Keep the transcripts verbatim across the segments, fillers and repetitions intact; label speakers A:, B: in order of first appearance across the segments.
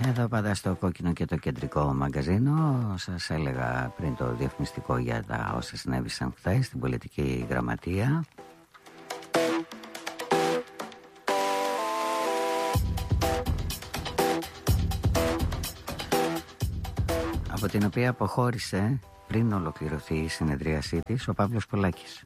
A: Εδώ πάντα στο Κόκκινο και το Κεντρικό Μαγκαζίνο. Σας έλεγα πριν το διαφημιστικό για τα όσα συνέβησαν χθες στην πολιτική γραμματεία. Από την οποία αποχώρησε πριν ολοκληρωθεί η συνεδρίασή της ο Παύλος Πολάκης.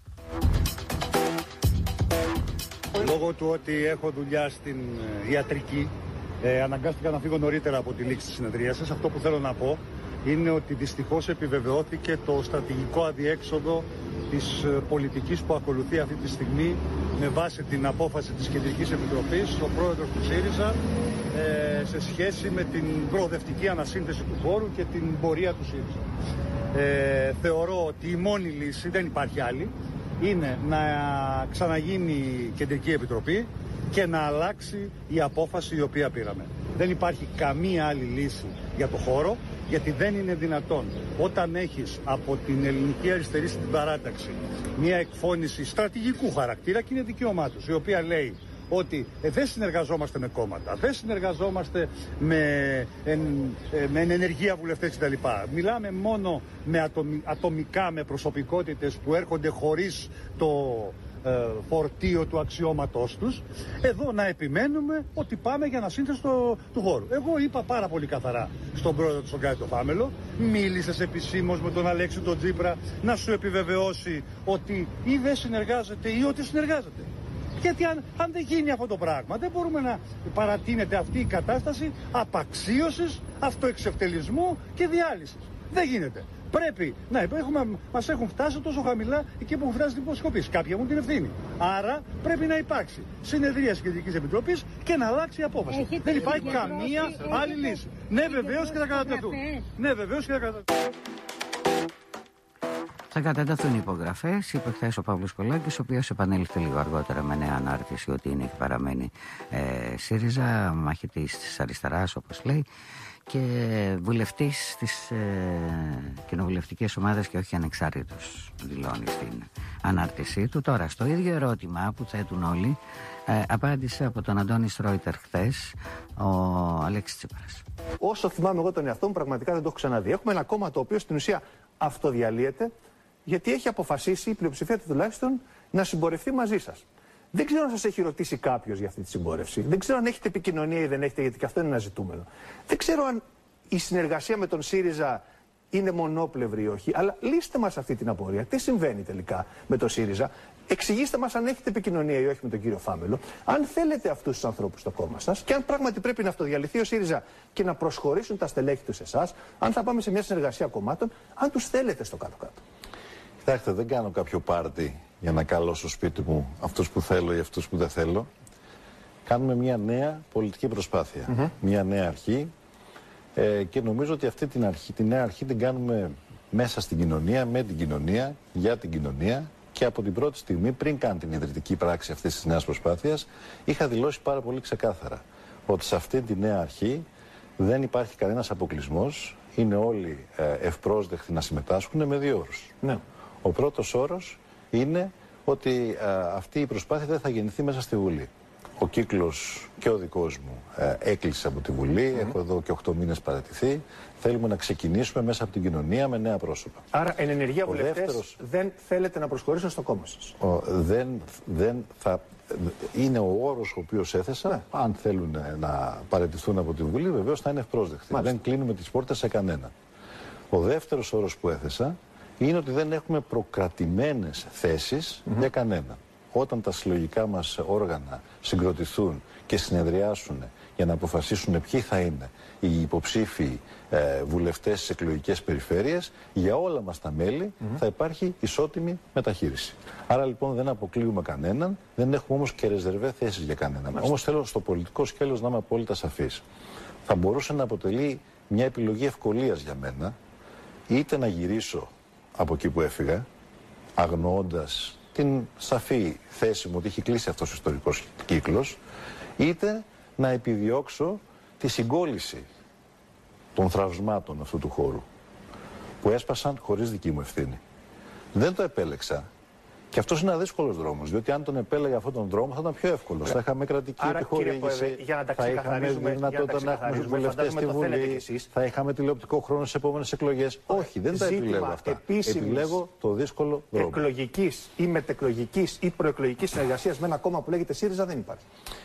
B: Λόγω του ότι έχω δουλειά στην ιατρική, ε, αναγκάστηκα να φύγω νωρίτερα από τη λήξη της συνεδρίασης. Αυτό που θέλω να πω είναι ότι δυστυχώς επιβεβαιώθηκε το στρατηγικό αδιέξοδο της πολιτικής που ακολουθεί αυτή τη στιγμή με βάση την απόφαση της Κεντρικής Επιτροπής, ο πρόεδρος του ΣΥΡΙΖΑ, ε, σε σχέση με την προοδευτική ανασύνθεση του χώρου και την πορεία του ΣΥΡΙΖΑ. Ε, θεωρώ ότι η μόνη λύση, δεν υπάρχει άλλη, είναι να ξαναγίνει η Κεντρική Επιτροπή και να αλλάξει η απόφαση η οποία πήραμε. Δεν υπάρχει καμία άλλη λύση για το χώρο, γιατί δεν είναι δυνατόν όταν έχεις από την ελληνική αριστερή στην παράταξη μια εκφώνηση στρατηγικού χαρακτήρα, και είναι δικαίωμά τους, η οποία λέει ότι ε, δεν συνεργαζόμαστε με κόμματα, δεν συνεργαζόμαστε με, εν, ε, με ενεργεία βουλευτές κτλ. Μιλάμε μόνο με ατομι, ατομικά με προσωπικότητες που έρχονται χωρίς το ε, φορτίο του αξιώματός τους. Εδώ να επιμένουμε ότι πάμε για ανασύνθεση του, του χώρου. Εγώ είπα πάρα πολύ καθαρά στον πρόεδρο του Σοκράτη Φάμελο, μίλησες επισήμως με τον Αλέξη τον Τσίπρα να σου επιβεβαιώσει ότι ή δεν συνεργάζεται ή ότι συνεργάζεται. Γιατί αν, αν δεν γίνει αυτό το πράγμα, δεν μπορούμε να παρατείνεται αυτή η κατάσταση απαξίωσης, αυτοεξευτελισμού και διάλυσης. Δεν γίνεται. Πρέπει να έχουμε, μας έχουν φτάσει τόσο χαμηλά εκεί που έχουν φτάσει την υποσκοπή. Κάποιοι έχουν την ευθύνη. Άρα πρέπει να υπάρξει συνεδρίαση Κεντρικής Επιτροπής και να αλλάξει η απόφαση. Έχετε δεν υπάρχει καμία έχετε άλλη λύση. Ναι, βεβαίως και θα κατατεθούν. Ναι, βεβαίως και θα κατατεθούν.
A: Θα κατατεθούν υπογραφές, είπε χθες ο Παύλος Πολάκης, ο οποίος επανέλθει λίγο αργότερα με νέα ανάρτηση ότι είναι και παραμένει ε, ΣΥΡΙΖΑ, μαχητής της αριστεράς όπως λέει, και βουλευτής της ε, κοινοβουλευτικής ομάδας και όχι ανεξάρτητος, δηλώνει στην ανάρτησή του. Τώρα, στο ίδιο ερώτημα που θέτουν όλοι, ε, απάντησε από τον Αντώνη Στρόιτερ χθες ο Αλέξης Τσίπρας.
C: Όσο θυμάμαι εγώ τον εαυτό μου, πραγματικά δεν το έχω ξαναδεί. Έχουμε ένα κόμμα το οποίο στην ουσία αυτοδιαλύεται, γιατί έχει αποφασίσει η πλειοψηφία του τουλάχιστον να συμπορευτεί μαζί σας. Δεν ξέρω αν σας έχει ρωτήσει κάποιος για αυτή τη συμπόρευση. Δεν ξέρω αν έχετε επικοινωνία ή δεν έχετε, γιατί και αυτό είναι ένα ζητούμενο. Δεν ξέρω αν η συνεργασία με τον ΣΥΡΙΖΑ είναι μονόπλευρη ή όχι. Αλλά λύστε μας αυτή την απορία. Τι συμβαίνει τελικά με τον ΣΥΡΙΖΑ. Εξηγήστε μας αν έχετε επικοινωνία ή όχι με τον κύριο Φάμελο. Αν θέλετε αυτούς τους ανθρώπους στο κόμμα σας και αν πράγματι πρέπει να αυτοδιαλυθεί ο ΣΥΡΙΖΑ και να προσχωρήσουν τα στελέχη του σε εσάς, αν θα πάμε σε μια συνεργασία κομμάτων, αν τους θέλετε στο κάτω-κάτω.
D: Κοιτάξτε, δεν κάνω κάποιο πάρτι για να καλώ στο σπίτι μου αυτούς που θέλω ή αυτούς που δεν θέλω. Κάνουμε μια νέα πολιτική προσπάθεια. Mm-hmm. Μια νέα αρχή. Ε, και νομίζω ότι αυτή την, αρχή, την νέα αρχή την κάνουμε μέσα στην κοινωνία, με την κοινωνία, για την κοινωνία. Και από την πρώτη στιγμή, πριν καν την ιδρυτική πράξη αυτής της νέας προσπάθειας, είχα δηλώσει πάρα πολύ ξεκάθαρα ότι σε αυτή τη νέα αρχή δεν υπάρχει κανένας αποκλεισμός. Είναι όλοι ε, ευπρόσδεκτοι να συμμετάσχουν με δύο όρους. Ναι. Ο πρώτος όρος είναι ότι ε, αυτή η προσπάθεια δεν θα γεννηθεί μέσα στη Βουλή. Ο κύκλος και ο δικός μου ε, έκλεισε από τη Βουλή, mm-hmm. έχω εδώ και οκτώ μήνες παραιτηθεί. Θέλουμε να ξεκινήσουμε μέσα από την κοινωνία με νέα πρόσωπα.
C: Άρα εν ενεργεία βουλευτές δεύτερος... δεν θέλετε να προσχωρήσουν στο κόμμα σας.
D: Ο, δεν, δεν θα... Είναι ο όρος ο οποίος έθεσα. Ναι. Αν θέλουν να παραιτηθούν από τη Βουλή, βεβαίως θα είναι ευπρόσδεκτοι. Μάλιστα. Δεν κλείνουμε τις πόρτες σε κανέναν. Ο δεύτερος όρος που έθεσα είναι ότι δεν έχουμε προκρατημένες θέσεις mm-hmm. για κανέναν. Όταν τα συλλογικά μας όργανα συγκροτηθούν και συνεδριάσουν για να αποφασίσουν ποιοι θα είναι οι υποψήφοι ε, βουλευτές στις εκλογικές περιφέρειες, για όλα μας τα μέλη mm-hmm. θα υπάρχει ισότιμη μεταχείριση. Άρα λοιπόν δεν αποκλείουμε κανέναν, δεν έχουμε όμως και ρεζερβέ θέσεις για κανέναν. Όμως θέλω στο πολιτικό σκέλος να είμαι απόλυτα σαφής. Θα μπορούσε να αποτελεί μια επιλογή ευκολίας για μένα, είτε να γυρίσω από εκεί που έφυγα, αγνοώντας την σαφή θέση μου ότι έχει κλείσει αυτός ο ιστορικός κύκλος, είτε να επιδιώξω τη συγκόλληση των θραυσμάτων αυτού του χώρου που έσπασαν χωρίς δική μου ευθύνη. Δεν το επέλεξα Και αυτό είναι ένα δύσκολο δρόμο. Διότι αν τον επέλεγε αυτόν τον δρόμο θα ήταν πιο εύκολο. Θα είχαμε κρατική
C: Άρα,
D: επιχορήγηση,
C: για να τα
D: θα είχαμε δυνατότητα να έχουμε του βουλευτέ στη Βουλή, θα είχαμε τηλεοπτικό χρόνο στι επόμενε εκλογέ. Όχι, δεν τα επιλέγω αυτά. Επιλέγω το δύσκολο δρόμο.
C: Εκλογική ή μετεκλογική ή προεκλογική συνεργασία με ένα κόμμα που λέγεται ΣΥΡΙΖΑ δεν υπάρχει.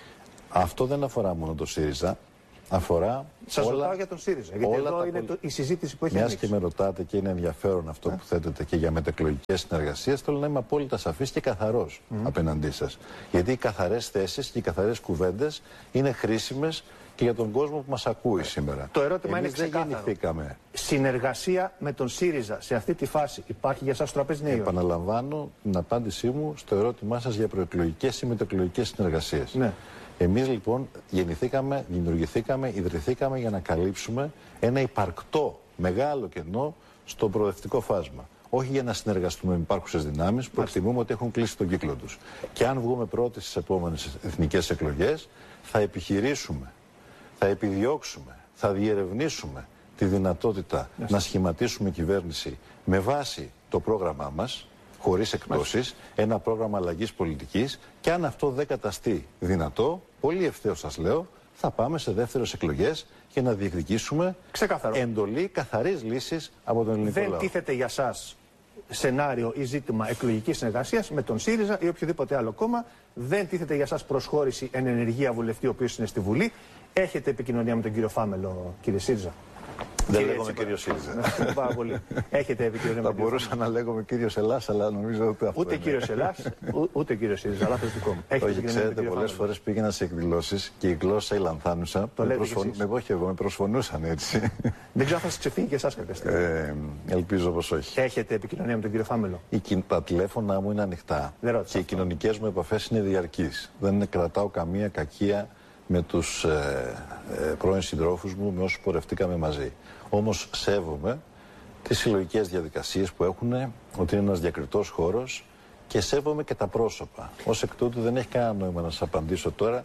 D: Αυτό δεν αφορά μόνο το ΣΥΡΙΖΑ. Αφορά.
C: Σας ρωτάω για τον ΣΥΡΙΖΑ. Γιατί εδώ είναι
D: πολι...
C: το, η συζήτηση που έχει
D: Μιας
C: ανοίξει.
D: και με ρωτάτε και είναι ενδιαφέρον αυτό ε? που θέτετε και για μετεκλογικές συνεργασίες, θέλω να είμαι απόλυτα σαφής και καθαρός mm. απέναντί σας. Γιατί οι καθαρές θέσεις και οι καθαρές κουβέντες είναι χρήσιμες και για τον κόσμο που μας ακούει σήμερα.
C: Το ερώτημα
D: Εμείς
C: είναι ξεκάθαρο.
D: δεν γεννηθήκαμε.
C: Συνεργασία με τον ΣΥΡΙΖΑ σε αυτή τη φάση υπάρχει για εσάς στο τραπέζι, ναι?
D: Επαναλαμβάνω την απάντησή μου στο ερώτημά σας για προεκλογικές ή μετεκλογικές συνεργασίες.
C: Ναι.
D: Εμείς λοιπόν γεννηθήκαμε, δημιουργηθήκαμε, ιδρυθήκαμε για να καλύψουμε ένα υπαρκτό μεγάλο κενό στο προοδευτικό φάσμα. Όχι για να συνεργαστούμε με υπάρχουσες δυνάμεις που εκτιμούμε ότι έχουν κλείσει τον κύκλο τους. Και αν βγούμε πρώτοι στις επόμενες εθνικές εκλογές, θα επιχειρήσουμε, θα επιδιώξουμε, θα διερευνήσουμε τη δυνατότητα yes. να σχηματίσουμε κυβέρνηση με βάση το πρόγραμμά μας, χωρίς εκπτώσεις, ένα πρόγραμμα αλλαγής πολιτικής, και αν αυτό δεν καταστεί δυνατό, πολύ ευθέως σας λέω, θα πάμε σε δεύτερες εκλογές για να διεκδικήσουμε
C: Ξεκάθαρο.
D: εντολή καθαρής λύσης από τον ελληνικό
C: δεν
D: λαό.
C: Δεν τίθεται για σας σενάριο ή ζήτημα εκλογικής συνεργασίας με τον ΣΥΡΙΖΑ ή οποιοδήποτε άλλο κόμμα. Δεν τίθεται για σας προσχώρηση εν ενεργεία βουλευτή, ο οποίος είναι στη Βουλή. Έχετε επικοινωνία με τον κύριο Φάμελο, κύριε ΣΥΡΙΖΑ?
D: Δεν λέγομαι κύριο ΣΥΡΙΖΑ.
C: Πάρα πολύ. Έχετε επικοινωνία με τον
D: Θα μπορούσα να λέγομαι κύριο Ελλάς, αλλά νομίζω ότι αυτό.
C: Ούτε κύριο Ελλάς, ούτε κύριο ΣΥΡΙΖΑ. Λάθος δικό μου.
D: Όχι, ξέρετε, πολλές φορές πήγαινα σε εκδηλώσεις και η γλώσσα η λανθάνουσα.
C: Το
D: με,
C: προσφων...
D: με, όχι εγώ, με προσφωνούσαν έτσι.
C: Δεν ξέρω αν θα σας ξεφύγει και εσάς κάποια στιγμή.
D: Ε, ελπίζω πως όχι.
C: Έχετε επικοινωνία με τον κύριο Φάμελο?
D: Η, τα τηλέφωνα μου είναι ανοιχτά. Και οι κοινωνικές μου επαφές είναι διαρκείς. Δεν κρατάω καμία κακία με τους ε, ε, πρώην συντρόφους μου, με όσους πορευτήκαμε μαζί. Όμως σέβομαι τις συλλογικές διαδικασίες που έχουν, ότι είναι ένας διακριτός χώρος, και σέβομαι και τα πρόσωπα. Ως εκ τούτου δεν έχει κανένα νόημα να σας απαντήσω τώρα.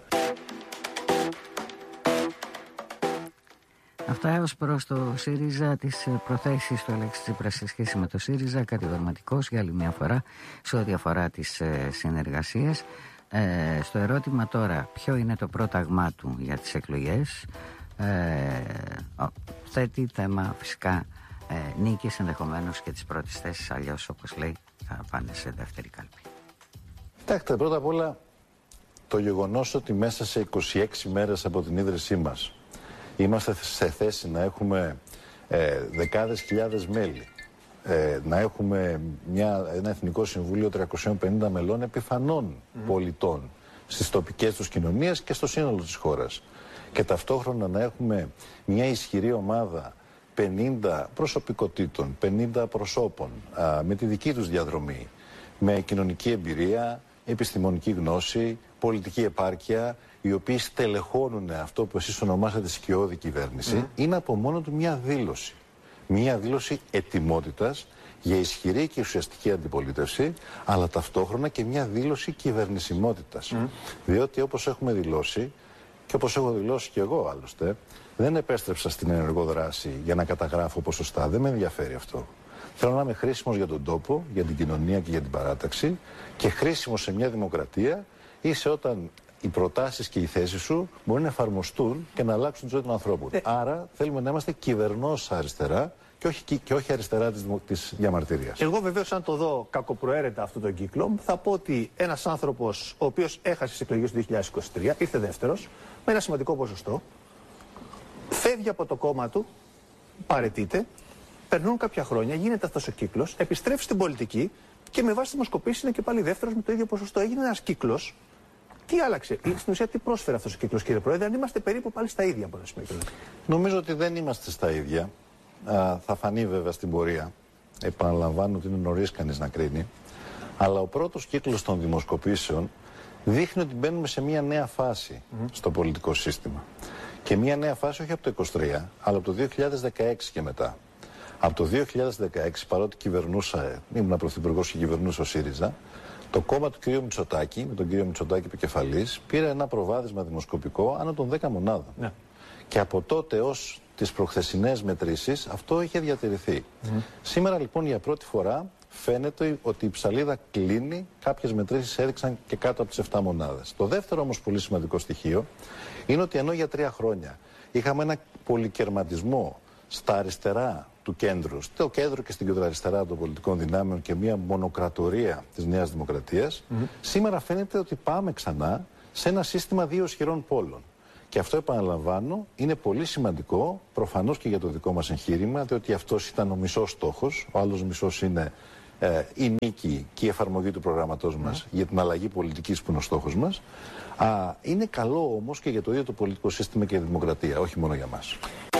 A: Αυτά ως προς το ΣΥΡΙΖΑ, τις προθέσεις του Αλέξη Τσίπρα σε σχέση με το ΣΥΡΙΖΑ, κατηγορηματικός για άλλη μια φορά σε ό,τι αφορά τις ε, συνεργασίες. Ε, στο ερώτημα τώρα ποιο είναι το πρόταγμά του για τις εκλογές, ε, θέτει θέμα φυσικά ε, νίκης, ενδεχομένως και τις πρώτες θέσεις, αλλιώς όπως λέει θα πάνε σε δεύτερη κάλπη.
D: Κοιτάξτε, πρώτα απ' όλα το γεγονός ότι μέσα σε είκοσι έξι μέρες από την ίδρυσή μας είμαστε σε θέση να έχουμε ε, δεκάδες χιλιάδες μέλη, ε, να έχουμε μια, ένα Εθνικό Συμβούλιο τριακοσίων πενήντα μελών επιφανών mm. πολιτών στις τοπικές τους κοινωνίες και στο σύνολο της χώρας, και ταυτόχρονα να έχουμε μια ισχυρή ομάδα πενήντα προσωπικότητων, πενήντα προσώπων, α, με τη δική τους διαδρομή, με κοινωνική εμπειρία, επιστημονική γνώση, πολιτική επάρκεια, οι οποίοι στελεχώνουν αυτό που εσείς ονομάσατε σκιώδη κυβέρνηση, mm. είναι από μόνο του μια δήλωση. Μια δήλωση ετοιμότητας για ισχυρή και ουσιαστική αντιπολίτευση, αλλά ταυτόχρονα και μια δήλωση κυβερνησιμότητας. Mm. Διότι όπως έχουμε δηλώσει, και όπως έχω δηλώσει και εγώ άλλωστε, δεν επέστρεψα στην ενεργό δράση για να καταγράφω ποσοστά. Δεν με ενδιαφέρει αυτό. Θέλω να είμαι χρήσιμος για τον τόπο, για την κοινωνία και για την παράταξη, και χρήσιμος σε μια δημοκρατία είσαι όταν οι προτάσεις και οι θέσεις σου μπορεί να εφαρμοστούν και να αλλάξουν τη ζωή των ανθρώπων. Ε. Άρα θέλουμε να είμαστε κυβερνός αριστερά και όχι, και όχι αριστερά της, της διαμαρτυρίας.
C: Εγώ βεβαίως, αν το δω κακοπροαίρετα αυτόν τον κύκλο, θα πω ότι ένας άνθρωπος ο οποίος έχασε τις εκλογές του δύο χιλιάδες είκοσι τρία, ήρθε δεύτερος, με ένα σημαντικό ποσοστό, φεύγει από το κόμμα του, παραιτείται, περνούν κάποια χρόνια, γίνεται αυτός ο κύκλος, επιστρέφει στην πολιτική και με βάση δημοσκοπήσεις είναι και πάλι δεύτερος με το ίδιο ποσοστό. Έγινε ένας κύκλος. Τι άλλαξε, στην ουσία τι πρόσφερε αυτός ο κύκλος, κύριε Πρόεδρε, αν είμαστε περίπου πάλι στα ίδια από ένα σημείο?
D: Νομίζω ότι δεν είμαστε στα ίδια. Α, θα φανεί βέβαια στην πορεία. Επαναλαμβάνω ότι είναι νωρίς κανείς να κρίνει. Αλλά ο πρώτος κύκλος των δημοσκοπήσεων δείχνει ότι μπαίνουμε σε μια νέα φάση mm-hmm. στο πολιτικό σύστημα. Και μια νέα φάση όχι από το είκοσι τρία, αλλά από το δύο χιλιάδες δεκαέξι και μετά. Από το δύο χιλιάδες δεκαέξι, παρότι κυβερνούσα, ήμουν πρωθυπουργός και κυβερνούσε ο ΣΥΡΙΖΑ, το κόμμα του κ. Μητσοτάκη, με τον κ. Μητσοτάκη επικεφαλής, πήρε ένα προβάδισμα δημοσκοπικό άνω των δέκα μονάδων. Ναι. Και από τότε ως τις προχθεσινές μετρήσεις αυτό είχε διατηρηθεί. Mm. Σήμερα λοιπόν για πρώτη φορά φαίνεται ότι η ψαλίδα κλείνει, κάποιες μετρήσεις έδειξαν και κάτω από τις επτά μονάδες. Το δεύτερο όμως πολύ σημαντικό στοιχείο είναι ότι ενώ για τρία χρόνια είχαμε ένα πολυκερματισμό στα αριστερά του κέντρου, στο κέντρο και στην κεντροαριστερά των πολιτικών δυνάμεων και μια μονοκρατορία της Νέας Δημοκρατίας, mm-hmm. σήμερα φαίνεται ότι πάμε ξανά σε ένα σύστημα δύο ισχυρών πόλων. Και αυτό, επαναλαμβάνω, είναι πολύ σημαντικό, προφανώς και για το δικό μας εγχείρημα, διότι αυτός ήταν ο μισός στόχος, ο άλλος μισός είναι ε, η νίκη και η εφαρμογή του προγράμματός μας mm. για την αλλαγή πολιτικής που είναι ο στόχος μας. Α, είναι καλό όμως και για το ίδιο το πολιτικό σύστημα και η δημοκρατία, όχι μόνο για μας.